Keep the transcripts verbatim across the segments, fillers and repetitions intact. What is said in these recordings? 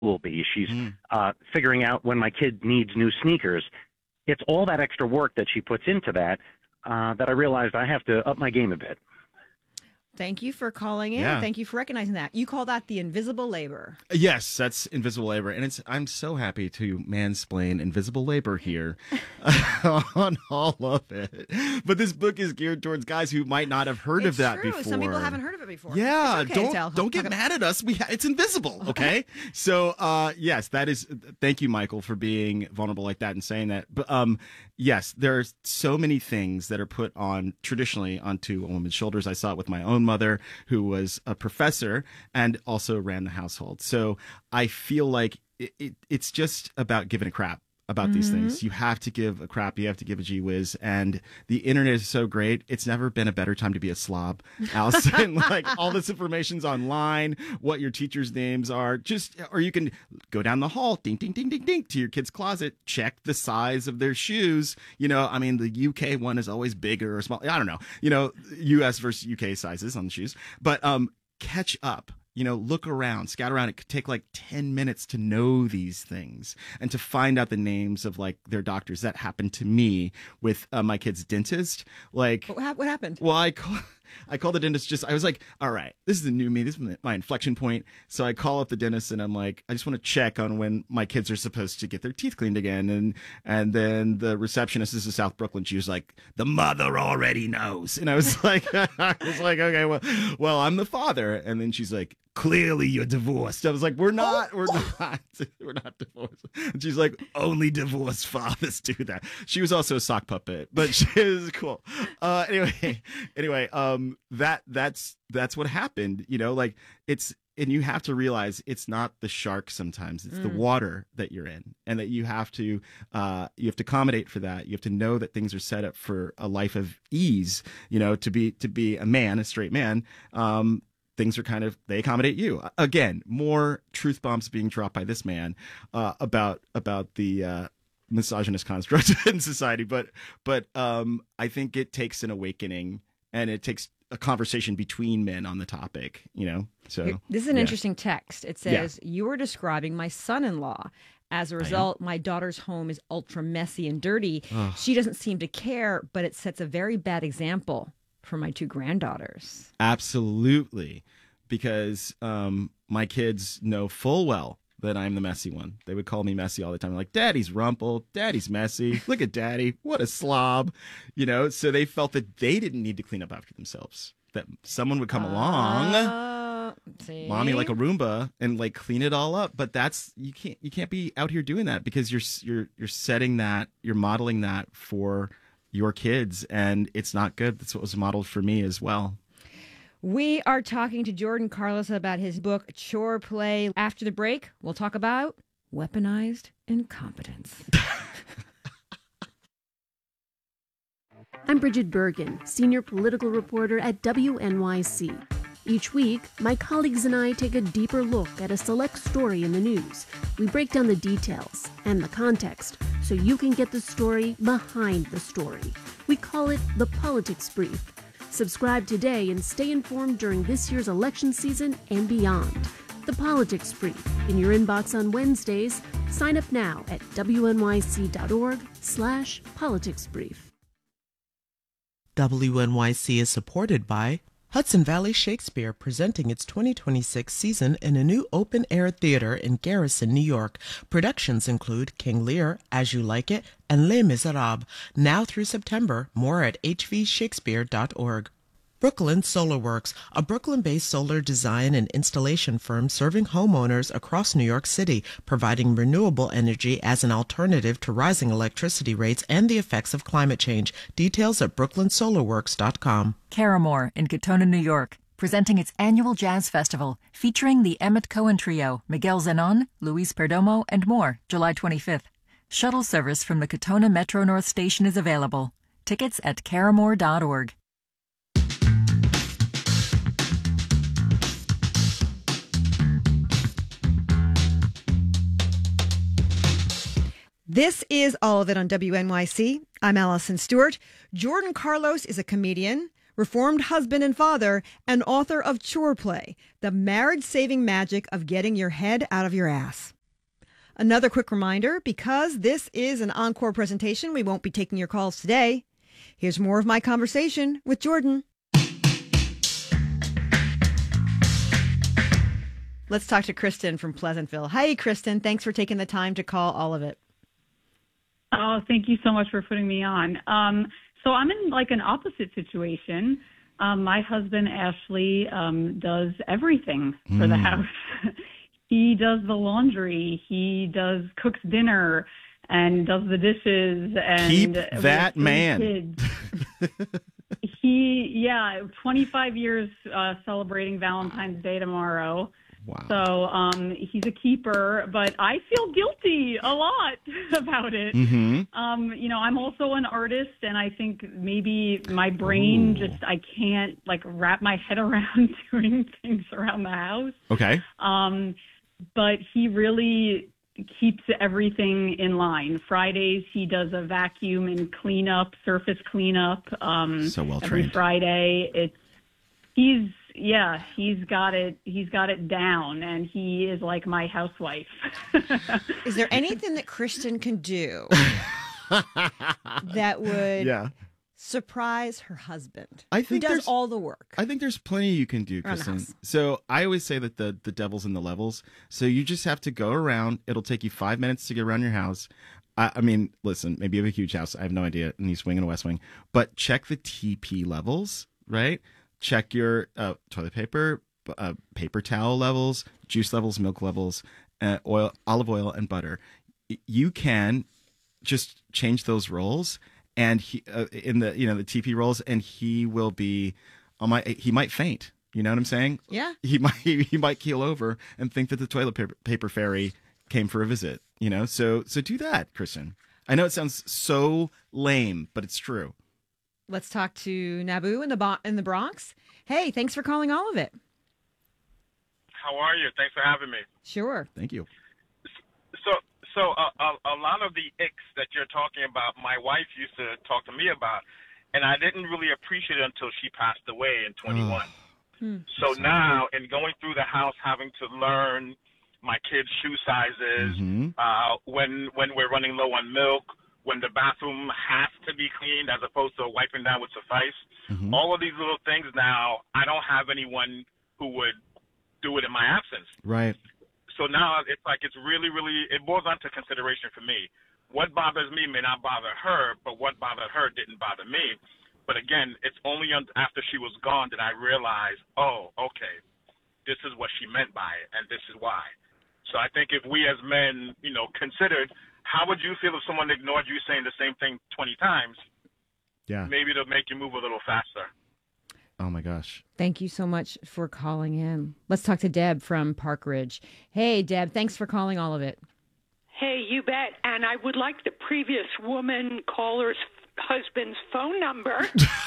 will be. She's Mm. uh, figuring out when my kid needs new sneakers. It's all that extra work that she puts into that uh, that I realized I have to up my game a bit. Thank you for calling in. Yeah. Thank you for recognizing that. You call that the invisible labor. Yes, that's invisible labor, and it's. I'm so happy to mansplain invisible labor here on all of it. But this book is geared towards guys who might not have heard It's of that true. before. Some people haven't heard of it before. Yeah, It's okay, don't Tell. don't get Talk mad at us. We ha- it's invisible, okay? So, uh, yes, that is. Thank you, Michael, for being vulnerable like that and saying that. But um, yes, there are so many things that are put on traditionally onto a woman's shoulders. I saw it with my own mother, who was a professor and also ran the household. So I feel like it, it, it's just about giving a crap about Mm-hmm. these things. You have to give a crap. You have to give a gee whiz. And the internet is so great. It's never been a better time to be a slob, Allison. Like, all this information's online, what your teachers' names are. Just, or you can go down the hall, ding, ding, ding, ding, ding, to your kid's closet, check the size of their shoes. You know, I mean, the U K one is always bigger or small. I don't know, you know, U S versus U K sizes on the shoes. But um, catch up. You know, look around, scout around. It could take like ten minutes to know these things and to find out the names of like their doctors. That happened to me with uh, my kid's dentist. Like, What, hap- what happened? well, I call, I called the dentist just, I was like, all right, this is a new me. This is my inflection point. So I call up the dentist and I'm like, I just want to check on when my kids are supposed to get their teeth cleaned again. And, and then the receptionist, this is South Brooklyn. She was like, the mother already knows. And I was like, I was like, okay, well, well, I'm the father. And then she's like, clearly you're divorced. I was like, we're not, we're not, we're not divorced. And she's like, only divorced fathers do that. She was also a sock puppet, but she was cool. Uh, anyway, anyway, um, that, that's, that's what happened, you know, like it's, and you have to realize it's not the shark sometimes, it's mm. the water that you're in, and that you have to, uh, you have to accommodate for that. You have to know that things are set up for a life of ease, you know, to be, to be a man, a straight man. Um, things are kind of, they accommodate you. Again, more truth bombs being dropped by this man uh, about about the uh, misogynist construct in society. But but um, I think it takes an awakening, and it takes a conversation between men on the topic, you know? So this is an yeah. interesting text. It says, yeah. you are describing my son-in-law. As a result, my daughter's home is ultra messy and dirty. Ugh. She doesn't seem to care, but it sets a very bad example for my two granddaughters. Absolutely. Because um, my kids know full well that I'm the messy one. They would call me messy all the time. Like, Daddy's rumpled. Daddy's messy. Look at Daddy. What a slob. You know, so they felt that they didn't need to clean up after themselves. That someone would come uh, along, see? mommy like a Roomba, and like clean it all up. But that's, you can't, you can't be out here doing that, because you're, you're, you're setting that, you're modeling that for your kids, and it's not good. That's what was modeled for me as well. We are talking to Jordan Carlos about his book, Chore Play. After the break, we'll talk about weaponized incompetence. I'm Bridget Bergen, senior political reporter at W N Y C. Each week, my colleagues and I take a deeper look at a select story in the news. We break down the details and the context so you can get the story behind the story. We call it the Politics Brief. Subscribe today and stay informed during this year's election season and beyond. The Politics Brief in your inbox on Wednesdays. Sign up now at W N Y C dot org slash politics brief. W N Y C is supported by Hudson Valley Shakespeare, presenting its twenty twenty-six season in a new open-air theater in Garrison, New York. Productions include King Lear, As You Like It, and Les Miserables. Now through September. More at h v shakespeare dot org. Brooklyn Solar Works, a Brooklyn-based solar design and installation firm serving homeowners across New York City, providing renewable energy as an alternative to rising electricity rates and the effects of climate change. Details at brooklyn solar works dot com. Caramore in Katona, New York, presenting its annual jazz festival, featuring the Emmett Cohen Trio, Miguel Zenon, Luis Perdomo, and more, July twenty-fifth. Shuttle service from the Katona Metro North Station is available. Tickets at caramore dot org. This is all of it on W N Y C. I'm Allison Stewart. Jordan Carlos is a comedian, reformed husband and father, and author of Chore Play, the marriage-saving magic of getting your head out of your ass. Another quick reminder, because this is an encore presentation, we won't be taking your calls today. Here's more of my conversation with Jordan. Let's talk to Kristen from Pleasantville. Hi, Kristen. Thanks for taking the time to call All of It. Oh, thank you so much for putting me on. Um, so I'm in like an opposite situation. Um, my husband, Ashley, um, does everything for mm. the house. He does the laundry. He does cooks dinner and does the dishes. And keep that man. he, yeah, twenty-five years uh, celebrating Valentine's Day tomorrow. Wow. So um, he's a keeper, but I feel guilty a lot about it. Mm-hmm. Um, you know, I'm also an artist, and I think maybe my brain Ooh. just, I can't, like, wrap my head around doing things around the house. Okay. Um, but he really keeps everything in line. Fridays, he does a vacuum and cleanup, surface cleanup. Um, so well every trained. Friday, it's, he's, Yeah, he's got it. He's got it down, and he is like my housewife. Is there anything that Kristen can do that would yeah. surprise her husband, I think who does there's- all the work? I think there's plenty you can do, Around the Kristen. house. So I always say that the, the devil's in the levels. So you just have to go around. It'll take you five minutes to get around your house. I, I mean, listen, maybe you have a huge house. I have no idea, an east wing and a west wing. But check the T P levels, right? Check your uh, toilet paper, uh, paper towel levels, juice levels, milk levels, uh, oil, olive oil, and butter. You can just change those roles, and he uh, in the you know the T P roles, and he will be, oh my, he might faint. You know what I'm saying? Yeah. He might he might keel over and think that the toilet paper, paper fairy came for a visit. You know, so so do that, Kristen. I know it sounds so lame, but it's true. Let's talk to Nabu in the Bo- in the Bronx. Hey, thanks for calling All of It. How are you? Thanks for having me. Sure. Thank you. So, so uh, a, a lot of the icks that you're talking about, my wife used to talk to me about, and I didn't really appreciate it until she passed away in twenty-one. Oh. Hmm. So now, in going through the house, having to learn my kids' shoe sizes, Mm-hmm. uh, when when we're running low on milk, when the bathroom has to be cleaned as opposed to wiping down would suffice. Mm-hmm. All of these little things now, I don't have anyone who would do it in my absence. Right. So now it's like it's really, really, it boils down to consideration for me. What bothers me may not bother her, but what bothered her didn't bother me. But again, it's only after she was gone that I realized, oh, okay, this is what she meant by it, and this is why. So I think if we as men, you know, considered, how would you feel if someone ignored you saying the same thing twenty times? Yeah. Maybe it'll make you move a little faster. Oh, my gosh. Thank you so much for calling in. Let's talk to Deb from Park Ridge. Hey, Deb, thanks for calling All of It. Hey, you bet. And I would like the previous woman caller's husband's phone number.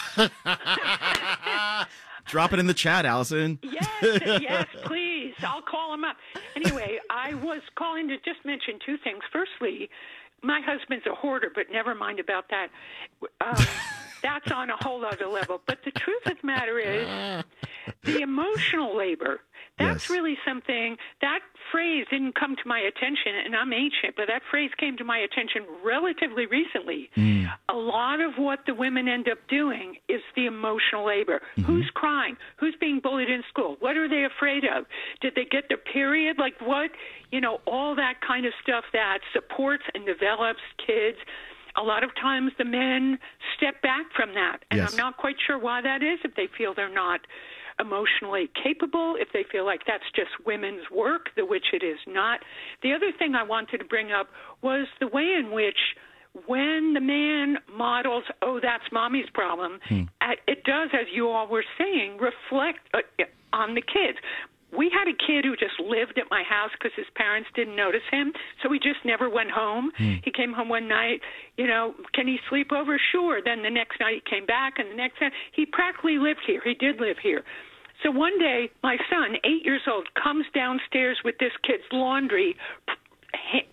Drop it in the chat, Allison. Yes, yes, please. I'll call him up. Anyway, I was calling to just mention two things. Firstly, my husband's a hoarder, but never mind about that. Um, that's on a whole other level. But the truth of the matter is the emotional labor. That's Yes. really something. That phrase didn't come to my attention, and I'm ancient, but that phrase came to my attention relatively recently. Mm. A lot of what the women end up doing is the emotional labor. Mm-hmm. Who's crying? Who's being bullied in school? What are they afraid of? Did they get their period? Like what? You know, all that kind of stuff that supports and develops kids. A lot of times the men step back from that, and Yes. I'm not quite sure why that is, if they feel they're not emotionally capable, if they feel like that's just women's work, the which it is not. The other thing I wanted to bring up was the way in which when the man models, oh, that's mommy's problem, Hmm. uh, it does, as you all were saying, reflect uh, on the kids. We had a kid who just lived at my house because his parents didn't notice him, so he just never went home. Hmm. He came home one night, you know, can he sleep over? Sure. Then the next night he came back, and the next night he practically lived here. He did live here. So one day, my son, eight years old, comes downstairs with this kid's laundry, p-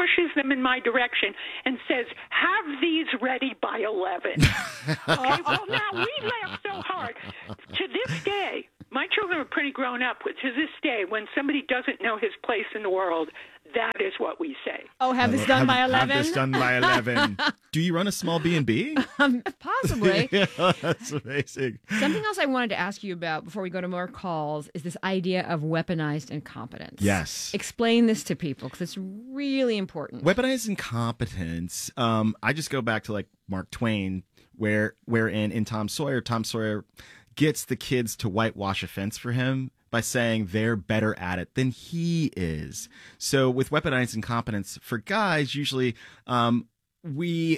pushes them in my direction and says, have these ready by eleven. Okay, well, now we laugh so hard. To this day, my children are pretty grown up, but to this day, when somebody doesn't know his place in the world, that is what we say. Oh, have this done have, by eleven? Have this done by eleven. Do you run a small B and B? Um, possibly. Yeah, that's amazing. Something else I wanted to ask you about before we go to more calls is this idea of weaponized incompetence. Yes. Explain this to people because it's really important. Weaponized incompetence. Um, I just go back to like Mark Twain, where wherein in Tom Sawyer, Tom Sawyer gets the kids to whitewash a fence for him by saying they're better at it than he is. So with weaponized incompetence for guys, usually um, we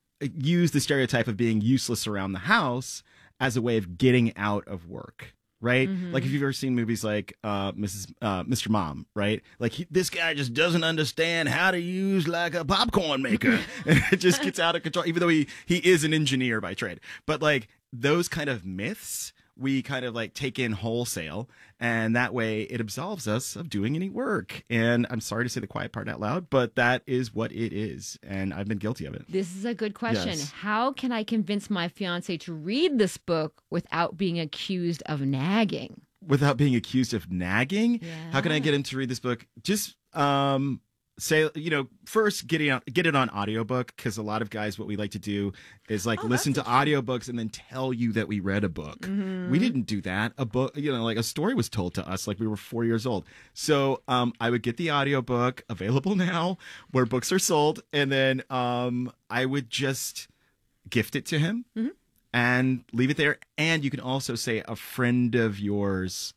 use the stereotype of being useless around the house as a way of getting out of work. Right? Mm-hmm. Like if you've ever seen movies like uh, Missus Uh, Mister Mom, right? Like he, this guy just doesn't understand how to use like a popcorn maker. And it just gets out of control, even though he, he is an engineer by trade. But like those kind of myths, we kind of like take in wholesale, and that way it absolves us of doing any work. And I'm sorry to say the quiet part out loud, but that is what it is. And I've been guilty of it. This is a good question. Yes. How can I convince my fiance to read this book without being accused of nagging? Without being accused of nagging? Yeah. How can I get him to read this book? Just um, say, you know, first get it on, get it on audiobook, because a lot of guys, what we like to do is like Oh, listen to that's audiobooks and then tell you that we read a book. Mhm. We didn't do that. A book, you know, like a story was told to us like we were four years old. So um, I would get the audiobook, available now where books are sold, and then um, I would just gift it to him Mhm. and leave it there. And you can also say a friend of yours,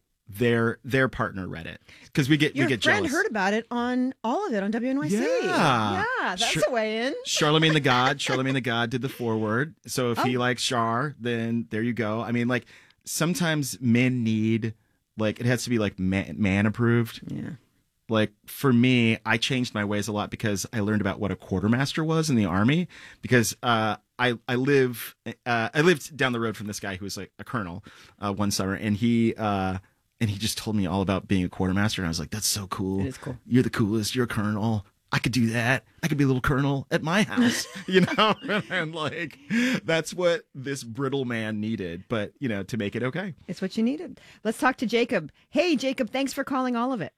their their partner read it, because we get Your we get friend jealous. heard about it on all of it on W N Y C. Yeah. Yeah, that's Sure. a way in. Charlemagne the God, Charlemagne the God did the foreword. So if he Oh. likes Char, then there you go. I mean, like sometimes men need, like it has to be like man, man approved. Yeah. Like for me, I changed my ways a lot because I learned about what a quartermaster was in the army. Because uh, I I live uh, I lived down the road from this guy who was like a colonel uh, one summer, and he uh, and he just told me all about being a quartermaster, and I was like, that's so cool. It is cool. You're the coolest. You're a colonel. I could do that. I could be a little colonel at my house, you know? And like, that's what this brittle man needed, but, you know, to make it okay. It's what you needed. Let's talk to Jacob. Hey, Jacob, thanks for calling all of it.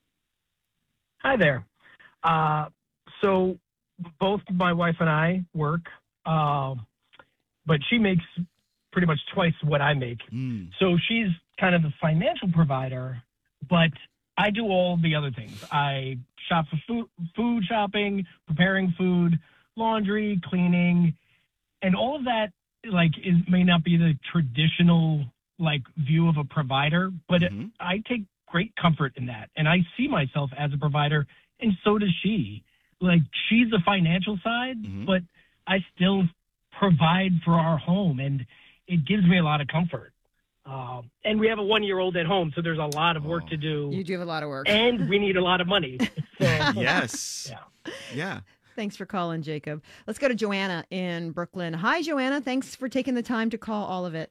Hi there. Uh, so both my wife and I work, uh, but she makes pretty much twice what I make. Mm. So she's kind of the financial provider, but I do all the other things. I shop for food, food shopping, preparing food, laundry, cleaning, and all of that, like, is may not be the traditional, like, view of a provider, but Mm-hmm. it, I take great comfort in that. And I see myself as a provider, and so does she. Like, she's the financial side, Mhm. but I still provide for our home, and it gives me a lot of comfort. Um, and we have a one-year-old at home, so there's a lot of work Oh. to do. You do have a lot of work. And we need a lot of money. So, Yes. Yeah. Yeah. Thanks for calling, Jacob. Let's go to Joanna in Brooklyn. Hi, Joanna. Thanks for taking the time to call all of it.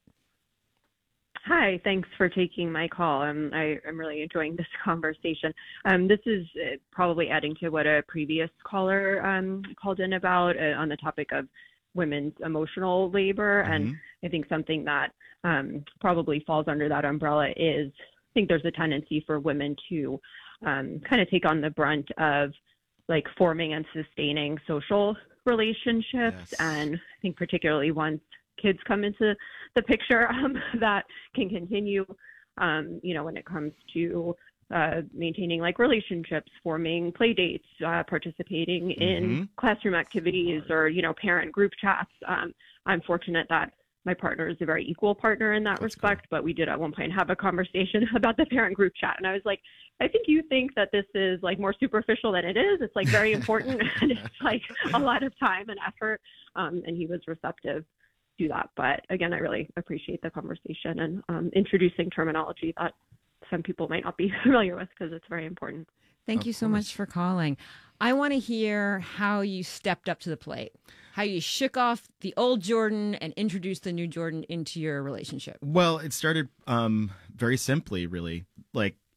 Hi, thanks for taking my call. Um, I, I'm really enjoying this conversation. Um, this is uh, probably adding to what a previous caller um, called in about uh, on the topic of women's emotional labor. And Mhm. I think something that um, probably falls under that umbrella is I think there's a tendency for women to um, kind of take on the brunt of like forming and sustaining social relationships. Yes. And I think particularly once kids come into the picture, um, that can continue, um, you know, when it comes to uh, maintaining like relationships, forming play dates, uh, participating in Mhm. classroom activities or, you know, parent group chats. Um, I'm fortunate that my partner is a very equal partner in that That's respect, but we did at one point have a conversation about the parent group chat. And I was like, I think you think that this is like more superficial than it is. It's like very important and it's like a lot of time and effort. Um, and he was receptive to that. But again, I really appreciate the conversation and um, introducing terminology that some people might not be familiar with because it's very important. Thank Of you so course. much for calling. I want to hear how you stepped up to the plate, how you shook off the old Jordan and introduced the new Jordan into your relationship. Well, it started um, very simply, really. Like,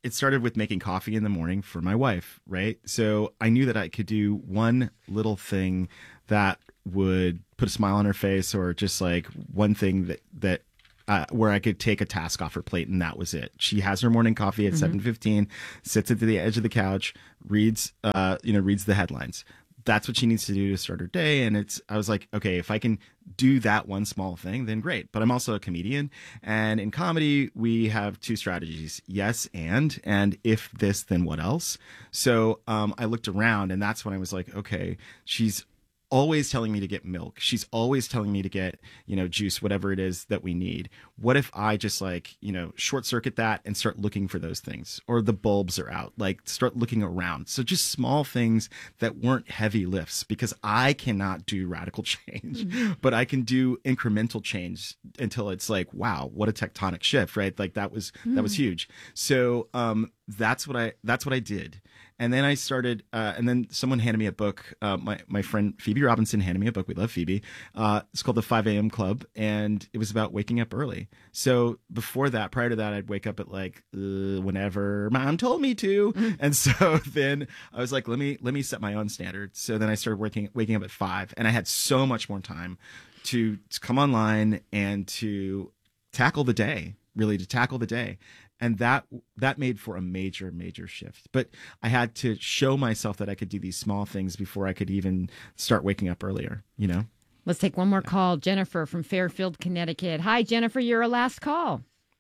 it started with making coffee in the morning for my wife, right? So I knew that I could do one little thing that would put a smile on her face, or just like one thing that, that, Uh, where I could take a task off her plate, and that was it. She has her morning coffee at mm-hmm. seven fifteen, sits at the edge of the couch, reads, uh, you know, reads the headlines. That's what she needs to do to start her day. And it's, I was like, okay, if I can do that one small thing, then great. But I'm also a comedian, and in comedy, we have two strategies: yes, and, and if this, then what else? So um, I looked around, and that's when I was like, okay, she's always telling me to get milk. She's always telling me to get, you know, juice, whatever it is that we need. What if I just like, you know, short circuit that and start looking for those things? Or the bulbs are out, like start looking around. So just small things that weren't heavy lifts, because I cannot do radical change, mm-hmm. but I can do incremental change until it's like, wow, what a tectonic shift, right? Like that was, mm-hmm. that was huge. So um, that's what I, that's what I did. And then I started, uh, and then someone handed me a book. Uh, my, my friend Phoebe Robinson handed me a book. We love Phoebe. Uh, it's called The five a.m. Club, and it was about waking up early. So before that, prior to that, I'd wake up at like uh, whenever mom told me to. Mm-hmm. And so then I was like, let me let me set my own standard. So then I started working, waking up at five, and I had so much more time to, to come online and to tackle the day, really to tackle the day. And that that made for a major, major shift. But I had to show myself that I could do these small things before I could even start waking up earlier, you know? Let's take one more call. Jennifer from Fairfield, Connecticut. Hi, Jennifer. You're a last call.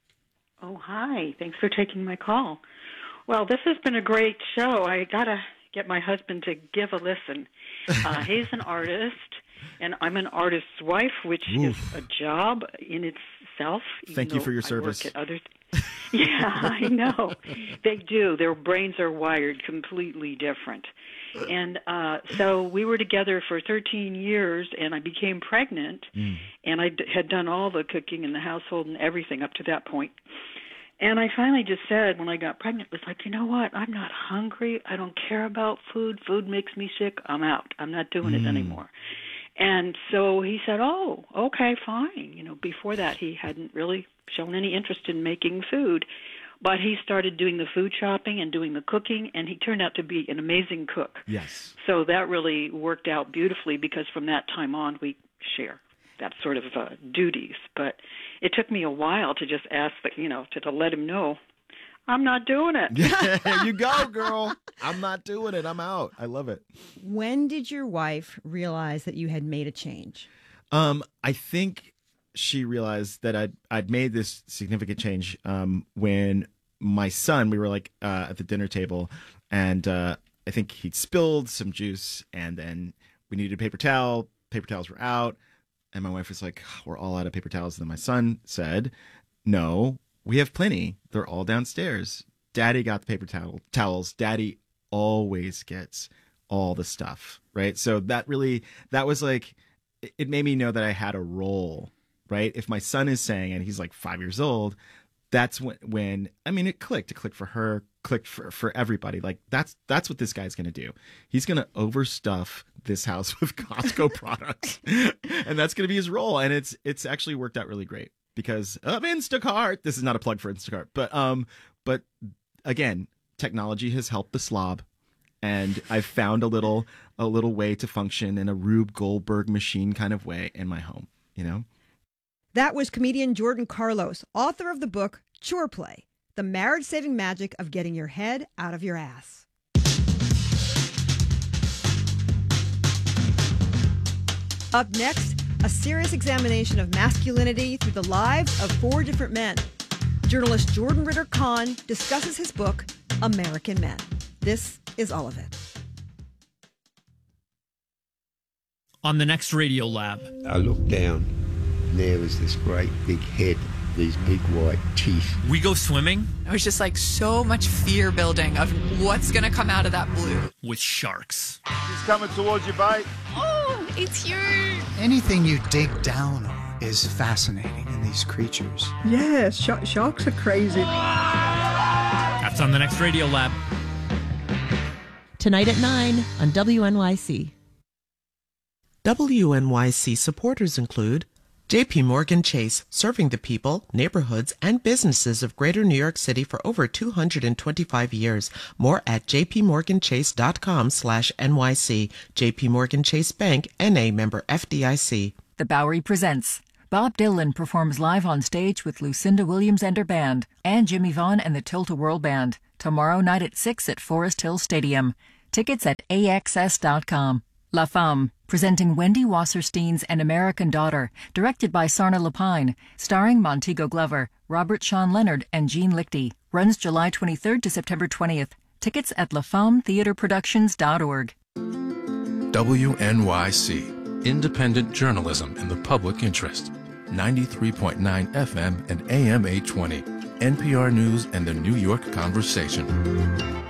Oh, hi. Thanks for taking my call. Well, this has been a great show. I got to get my husband to give a listen. Uh, he's an artist, and I'm an artist's wife, which Oof. is a job in itself. Thank you for your I service. Work at other yeah, I know. They do. Their brains are wired completely different. And uh, so we were together for thirteen years, and I became pregnant, mm. and I d- had done all the cooking in the household and everything up to that point. And I finally just said, when I got pregnant, was like, you know what? I'm not hungry. I don't care about food. Food makes me sick. I'm out. I'm not doing mm. it anymore. And so he said, oh, okay, fine. You know, before that, he hadn't really shown any interest in making food. But he started doing the food shopping and doing the cooking, and he turned out to be an amazing cook. Yes. So that really worked out beautifully, because from that time on, we share that sort of uh, duties. But it took me a while to just ask, the, you know, to, to let him know, I'm not doing it. There you go, girl. I'm not doing it. I'm out. I love it. When did your wife realize that you had made a change? Um, I think she realized that I'd, I'd made this significant change um, when my son, we were like uh, at the dinner table, and uh, I think he'd spilled some juice, and then we needed a paper towel. Paper towels were out, and my wife was like, we're all out of paper towels. And then my son said, no, we have plenty. They're all downstairs. Daddy got the paper towel towels. Daddy always gets all the stuff, right? So that really, that was like, it made me know that I had a role, right? If my son is saying, and he's like five years old, that's when, when I mean, it clicked. It clicked for her, clicked for, for everybody. Like, that's that's what this guy's going to do. He's going to overstuff this house with Costco products, and that's going to be his role. And it's it's actually worked out really great because of Instacart. This is not a plug for Instacart, but um, but again, technology has helped the slob. And I've found a little a little way to function in a Rube Goldberg machine kind of way in my home, you know? That was comedian Jordan Carlos, author of the book Chore Play, The Marriage-Saving Magic of Getting Your Head Out of Your Ass. Up next, a serious examination of masculinity through the lives of four different men. Journalist Jordan Ritter Kahn discusses his book, American Men. This is all of it. On the next Radio Lab. I looked down, and there was this great big head, these big white teeth. We go swimming. It was just like so much fear building of what's going to come out of that blue. With sharks. He's coming towards you, bite. Oh, it's huge. Anything you dig down on is fascinating in these creatures. Yeah, sh- sharks are crazy. That's on the next Radio Lab. Tonight at nine on W N Y C. W N Y C supporters include J P Morgan Chase, serving the people, neighborhoods, and businesses of Greater New York City for over two hundred twenty-five years. More at jpmorganchase.com slash NYC. J P Morgan Chase Bank, N A member F D I C. The Bowery presents. Bob Dylan performs live on stage with Lucinda Williams and her band, and Jimmy Vaughn and the Tilt-A-Whirl Band, tomorrow night at six at Forest Hill Stadium. Tickets at A X S dot com. La Femme, presenting Wendy Wasserstein's An American Daughter, directed by Sarna Lapine, starring Montego Glover, Robert Sean Leonard, and Gene Lichty. Runs July twenty-third to September twentieth. Tickets at la femme theater productions dot org. W N Y C, independent journalism in the public interest. ninety-three point nine F M and A M eight twenty. N P R News and the New York Conversation.